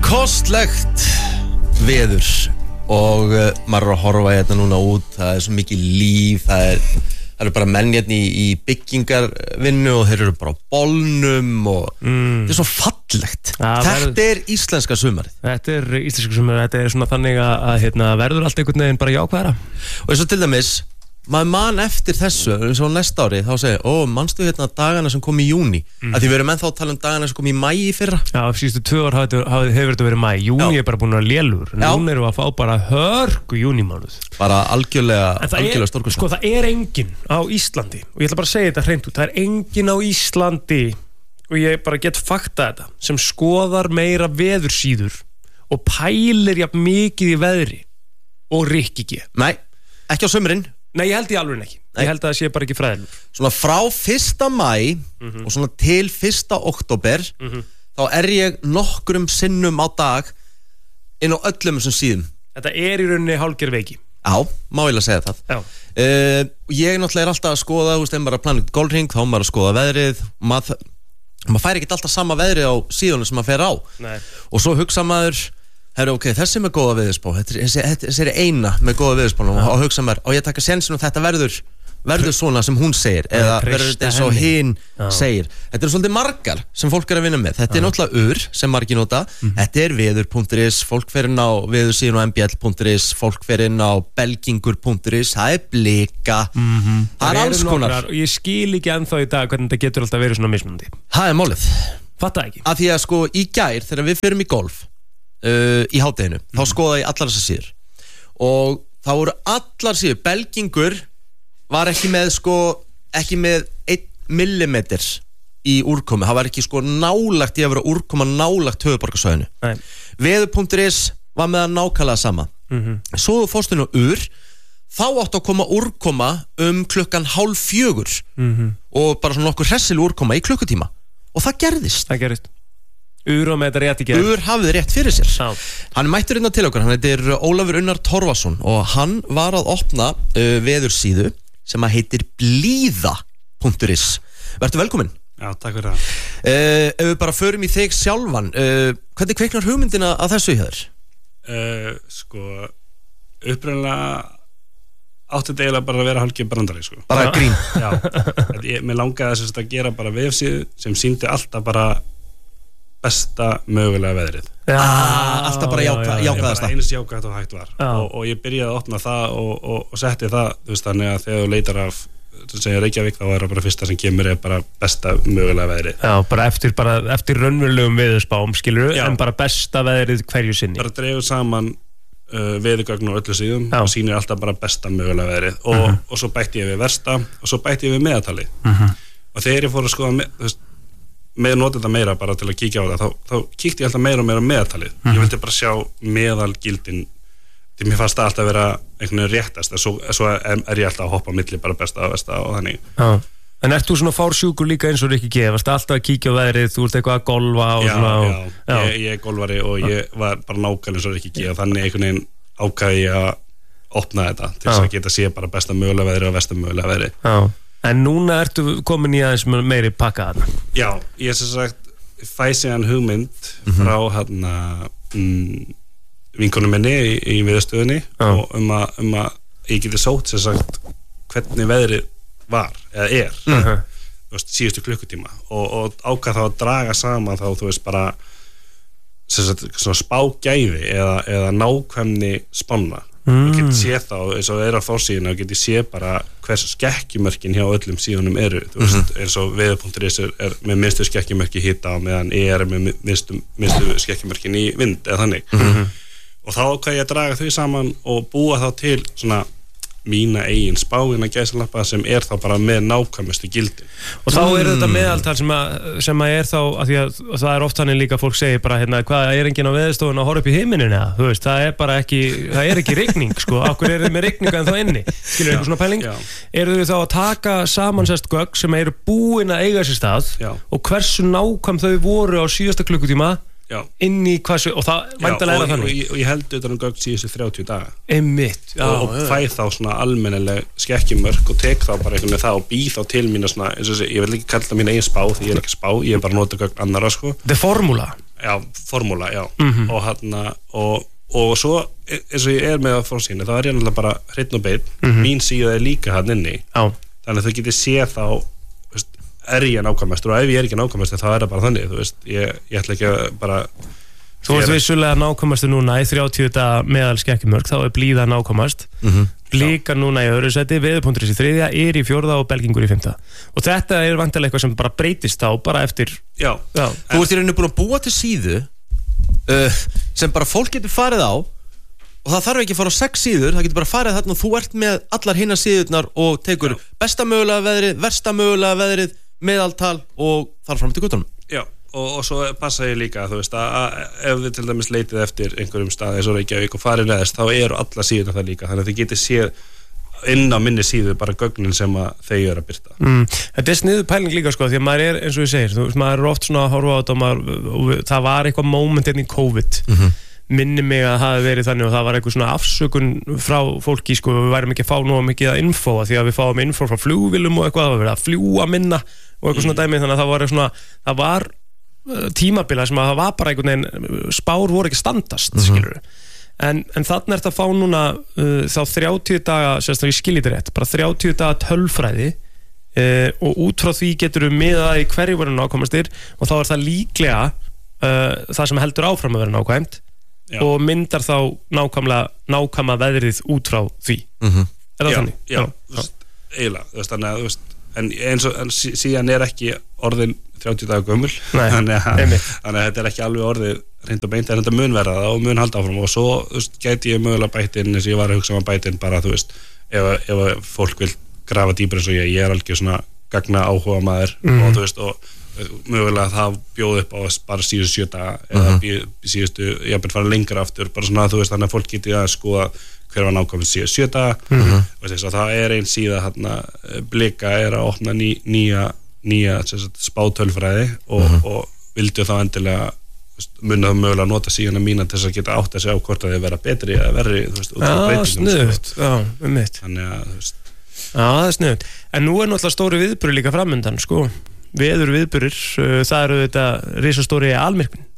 Stórkostlegt veður og maður að horfa hérna núna út, það svo mikið líf, það eru bara menn hérna í byggingarvinnu og þeir eru bara á bolnum og þetta svo fallegt. Þetta íslenska sumarið. Þetta íslenska sumarið, þetta svona þannig að verður allt einhvern veginn bara jákvæðara. Og eins og til dæmis, maður man eftir þessu, eins og næsta ári, þá segir, manstu dagana sem kom í júní? Að því við erum ennþá að tala dagana sem kom í maí í fyrra. Já, síðustu 2 ár hefur þetta verið maí. Júní bara búin að lélugur. Núna erum við að fá bara hörku júnímánuð. Bara algjörlega stórkostlegt. Sko, það enginn á Íslandi, og ég ætla bara að segja þetta hreint út, það enginn á Íslandi, og ég bara get fakta þetta, sem skoðar meira veðursíður og pælir jafn mikið í veðri og Rikki G. Nei, ekki á sumrin. Nei, ég held í alveg ekki. Ég held að það sé bara ekki fræðilegur. Svona frá 1. maí og svona til 1. október þá ég nokkrum sinnum á dag inn á öllum þessum síðum. Þetta í rauninni hálfgerð veiki. Já, má ég að segja það. Já. Ég náttúrulega alltaf að skoða, ef maður að plana golfhring, þá maður að skoða veðrið. Maður fær ekki alltaf sama veðrið á síðunum sem maður fer á. Nei. Og svo hugsa maður, ok, þessi með góða veðurspá, þessi eina með góða veðurspá og hugsa maður, ég taka sénsinn og þetta verður svona sem hún segir eða verður þetta eins og hinn segir. Þetta svolítið margar sem fólk að vinna með. Þetta náttúrulega sem margir nota. Þetta veður.is, fólk fer inn á veðursíðun á mbl.is, fólk fer inn á belgingur.is, það blika. Það alls konar. Og ég skil ekki ennþá í dag hvernig þetta getur alltaf verið svona mismunandi. Það málið. Fatta ekki. Af því að sko í gær þegar við förum í golf í hádeginu, þá skoða ég allar þessar síður og þá voru allar síður, belgingur var ekki með 1 millimetr í úrkomi, það var ekki nálagt í að vera úrkoma nálagt höfuðborgarsvæðinu. Veður.is var með að nákvæmlega sama. Svo fórstu nú þá áttu að koma úrkoma klukkan 3:30 og bara svona nokkur hressileg úrkoma í klukkutíma og það gerðist. Og með þetta rétt í gerð. Hafði rétt fyrir sér. Hann mættur inn á til okkur, hann heitir Ólafur Unnar Torfason og hann var að opna veðursíðu sem að heitir blíða.is. Vertu velkominn. Já, takk fyrir það. Ef við bara förum í þig sjálfan, hvernig kveiknar hugmyndina að þessu í þér? Upprunalega átti þetta eiginlega bara að vera hálfgerð brandari, Bara grín. Já, mér langaði þess að gera bara vefsíðu sem sýndi alltaf bara besta mögulega veðrið. Alltaf bara jákvæðasta. Eins jákvæðast og hægt var. Og ég byrjaði að opna það og setti það, þannig að þegar þú leitar af Reykjavík, þá það bara fyrsta sem kemur bara besta mögulega veðrið. Já, bara eftir raunverulegum veðurspám, skilur, en bara besta veðrið hverju sinni. Bara dregur saman veðurgögn og öllu síðum og sýnir alltaf bara besta mögulega veðrið og svo bætti ég við versta og svo bætti ég við meðaltalið. Og þegar ég fór að skoða með nota þetta meira bara til að kíkja á það þá kíkti ég alltaf meira og meira meðaltalið. Ég vildi bara sjá meðalgildin því mér fannst það alltaf að vera einhvern veginn réttast svo ég alltaf að hoppa á milli bara besta og versta og þannig. En ert þú svona fársjúkur líka eins og Rikki G? Varst alltaf að kíkja á veðrið, þú ert eitthvað að golfa og svona? Já, ég er golfari og ég var bara nákvæmlega eins og Rikki G og þannig einhvern veginn ákvaði ég að opna þetta til þess að geta sé bara besta mögulega veðrið og versta mögulega veðrið. En núna ertu komin í aðeins meiri pakka þarna. Já, ég sem sagt fæ síðan hugmynd frá vinkonum minni í viðstöðunni og að ég geti sótt sem sagt hvernig veðrið var eða síðustu klukkutíma og ákvað þá að draga saman þá þú veist bara sem sagt svona spágæði eða nákvæmni spána. Þú getur séð þá eins og á forsíðuna og getur séð bara hversu skekkjumörkin hjá öllum síðunum eru. Þú veist, eins og veður.is með minnstu skekkjumörki hita á meðan með minnstu skekkjumörkin í vind eða þannig. Og þá ákvað ég að draga þau saman og búa þá til svona mína eigin spáina gæsalappa sem þá bara með nákvæmustu gildin. Og þá þetta meðaltal sem að þá, af því að það oft þannig líka fólk segir bara hvað enginn á veðurstofuna að horfa upp í himinninu þú veist, það ekki rigning okkur þið með rigninga en þá inni skilur eitthvað svona pæling? Eru þið þá að taka saman sérst gögn sem eru búin að eiga sér stað og hversu nákvæm þau voru á síðasta klukkutíma inn í hvað og það væntanlega þannig og ég held utan gögn síðustu 30 daga einmitt og fæ þá svona almennileg skekkjumörk og tek þá bara einhvern veginn það og býð þá til mína svona, ég vil ekki kalla mín eigin spá því ég er ekki spá, ég er bara að nota gögn annara þetta er formúla Já, formúla, já og hann og svo eins og ég með á fórsíðinu þá ég náttúrulega bara hreinn og beinn mín síða líka hann inni þannig að þau getið séð þá veist, ég nákvæmast og ef ég ekki nákvæmast þá það bara þannig þú veist, ég ætla ekki að bara Þú ert vissulega nákvæmastu núna í 30 daga meðal skekkjumörk þá blíða nákvæmast Blíkar núna í öðru seti, Veður.is í 3, í 4 og Belgingur í 5 og þetta vantilega eitthvað sem bara breytist þá bara eftir Já. Þú ert í rauninu búin að búa til síðu sem bara fólk getur farið á og það þarf ekki að fara á 6 síður það getur bara farið þarna og þú ert með allar hinnar síðurnar og tekur besta mögulega veðrið, versta mögulega veðrið meðaltal og þar fram til guttunum Já, og svo passa ég líka þú veist að ef þið til dæmis leitið eftir einhverjum stað eins og Reykjavík og farið neðst þá eru allar síðurnar það líka þannig að þið getið séð inn á minni síðu bara gögnin sem að þeir eru að byrta Þetta sniðu pæling líka sko því að maður eins og ég segir, þú veist maður oft svona að horfa á þetta og það var eitthvað moment í COVID minni mig að það hafi verið þannig og það var eitthvað svona afsökun frá fólki sko, við værum ekki að fá nóg mikið að info því að við fáum info frá flugvélum og eitthvað, það var verið að fljúa minna og eitthvað svona dæmi, þannig að það var tímabila sem að það var bara einhvern veginn spár voru ekki standast skilur en þannig er þetta að fá núna þá 30 daga, sérstaklega ég skilji þetta rétt bara 30 daga tölfræði og út frá því getur við miðað í hverju verður nákvæmastir og þá er það líklega það sem heldur áfram að vera nákvæmt og myndar þá nákvæma veðrið út frá því er það þannig? Já, eiginlega þannig að þú veist en síðan er ekki orðin 30 daga gömul þannig að þetta er ekki alveg orðið reynd og beint, þetta mun verða það og mun halda áfram og svo gæti ég mögulega bætinn eins og ég var að hugsa um að bætinn bara þú veist ef fólk vil grafa dýpur eins og ég er alveg svona gagna áhuga maður og þú veist og mögulega það bjóð upp á bara síðustu 7 daga eða síðustu, ég hef fara lengra aftur bara svona þú veist þannig að fólk geti að skoða hver var nákvæmlega síðustu 7 daga og þess að það er ein síða hérna Blika er að opna nýja spátölfræði og vildu þá endilega munið það mögulega að nota síðan að mína til þess að geta átt að segja á hvort að þið vera betri eða verri þú veist, snuðt, þannig að þú veist það er snuðt, en nú er náttúrulega stóri viðburður líka framundan, sko viðburður, það eru þetta risastóri almyrkvinn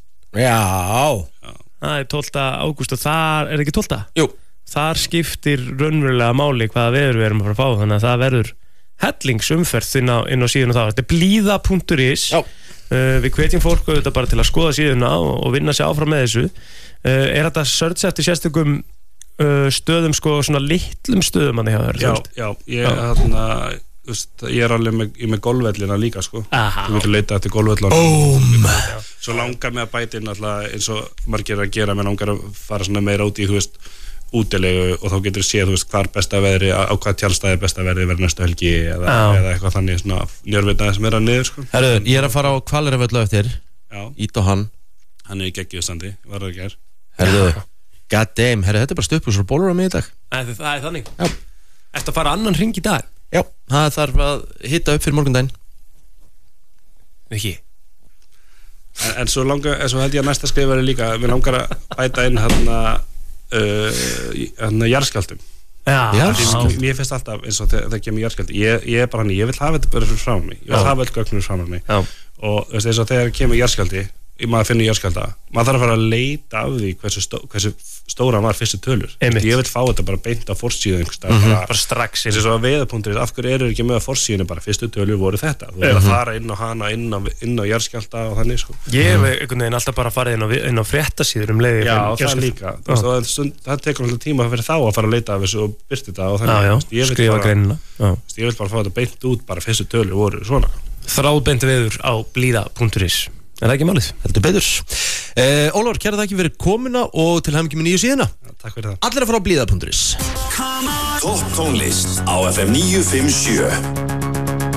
það er 12. ágúst og þar, er það ekki 12? Jú þar skiptir raunverulega máli hvaða veður við erum að fara að fá, þannig að það verður hellingsumferð inn á síðan og það þetta er blíða.is við hvetjum fólk auðvitað bara til að skoða síðuna og vinna sig áfram með þessu er þetta search eftir sérstökum stöðum sko svona litlum stöðum að það ég er alveg með golfvellina líka sko þú getur leitað eftir golfvellina svo langar með að bæta inn alltaf eins og margir að gera með langar að fara svona meira út í þú veist útilegu og þá getur séð þú veist hvar besta veðri á hvað tjálstæði besta veðri verður næstu helgi eða eitthvað þannig svona njörvitaði sem er að niður sko Herru, ég er að fara á Hvaleyrarvöll eftir ít og hann er í geggjuðstandi, var það ekki hér Herru, god damn, herru, þetta er bara stuppus og bólur á mig í dag það er þannig Ertu að fara annan hring í dag? Já, það þarf að hitta upp fyrir morgundaginn Ekki En svo held ég að næsta skrif verður líka við langar að bæta inn jarðskjaldum mér finnst alltaf eins og það kemur jarðskjaldi ég er bara hann, ég vil hafa þetta bara fyrir frá mig ég vil hafa öll gögnum frá mig og eins og þegar kemur jarðskjaldi maður finnur jarðskjalda, maður þarf að fara að leita af því hversu stóra var fyrstu tölur ég vil fá þetta bara beint á forsíðu bara strax eins og veðapunktur, af hverju eru ekki með að forsíðinu bara fyrstu tölur voru þetta þú verður að fara inn á hana, inn á jarðskjalda og þannig sko ég hef einhvern veginn alltaf bara farið inn á fréttasíður leiði já, það líka það tekur alltaf tíma fyrir þá að fara að leita af þessu og byrta þetta og þannig skrifa greinina ég vil bara fá þetta beint út bara fyrstu tölur voru svona þráðbeint veður á blíða.is Er það ekki málið? Heldur betur. Ólafur, kæra þakki fyrir komuna og til hamingju með nýju síðuna. Takk fyrir það. Allir að fara á blíða.is. Topp tónlist á FM 957.